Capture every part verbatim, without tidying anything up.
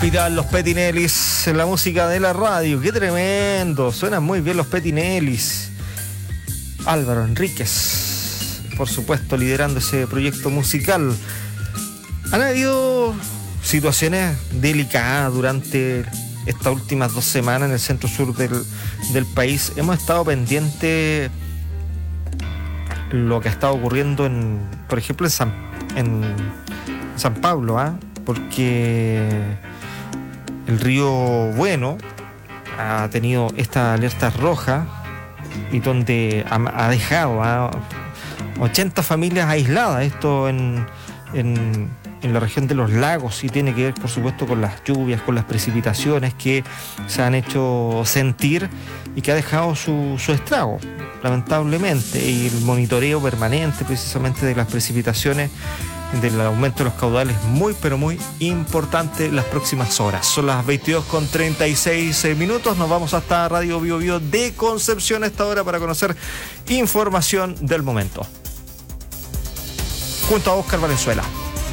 Hospital, los Petinellis, la música de la radio. ¡Qué tremendo! Suenan muy bien los Petinellis. Álvaro Enríquez, por supuesto, liderando ese proyecto musical. Han habido situaciones delicadas durante estas últimas dos semanas en el centro sur del, del país. Hemos estado pendientes lo que ha estado ocurriendo en, por ejemplo, en San, en San Pablo, ¿ah? ¿eh? Porque el río Bueno ha tenido esta alerta roja y donde ha, ha dejado a ochenta familias aisladas, esto en, en, en la región de los lagos, y tiene que ver, por supuesto, con las lluvias, con las precipitaciones que se han hecho sentir y que ha dejado su, su estrago, lamentablemente, y el monitoreo permanente precisamente de las precipitaciones, del aumento de los caudales, muy pero muy importante las próximas horas. Son las veintidós con treinta y seis minutos. Nos vamos hasta Radio Bio Bio de Concepción a esta hora para conocer información del momento. Junto a Óscar Valenzuela.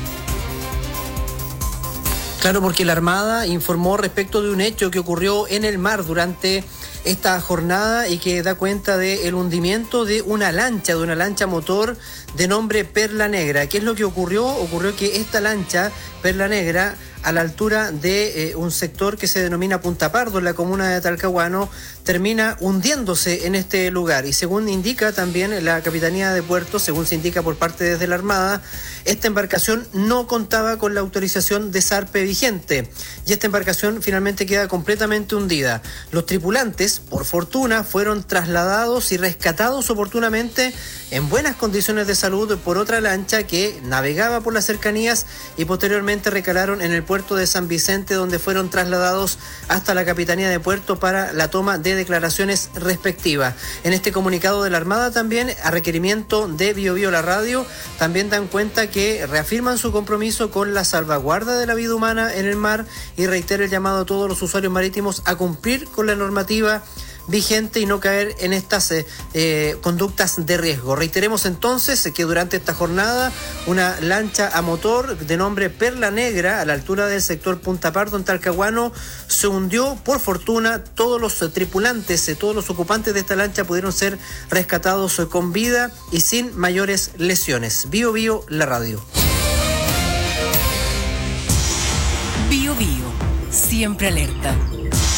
Claro, porque la Armada informó respecto de un hecho que ocurrió en el mar durante esta jornada y que da cuenta del hundimiento de una lancha, de una lancha motor de nombre Perla Negra. ¿Qué es lo que ocurrió? Ocurrió que esta lancha, Perla Negra, a la altura de eh, un sector que se denomina Punta Pardo, en la comuna de Talcahuano, termina hundiéndose en este lugar. Y según indica también la Capitanía de Puerto, según se indica por parte desde la Armada, esta embarcación no contaba con la autorización de zarpe vigente y esta embarcación finalmente queda completamente hundida. Los tripulantes, por fortuna, fueron trasladados y rescatados oportunamente en buenas condiciones de salud por otra lancha que navegaba por las cercanías y posteriormente recalaron en el puerto de San Vicente, donde fueron trasladados hasta la Capitanía de Puerto para la toma de declaraciones respectivas. En este comunicado de la Armada también, a requerimiento de Bio Bio la radio, también dan cuenta que reafirman su compromiso con la salvaguarda de la vida humana en el mar y reitera el llamado a todos los usuarios marítimos a cumplir con la normativa vigente y no caer en estas eh, eh, conductas de riesgo. Reiteremos entonces que durante esta jornada una lancha a motor de nombre Perla Negra a la altura del sector Punta Pardo en Talcahuano se hundió. Por fortuna, todos los eh, tripulantes, eh, todos los ocupantes de esta lancha pudieron ser rescatados eh, con vida y sin mayores lesiones. Bio Bio, la radio. Bio Bio, siempre alerta.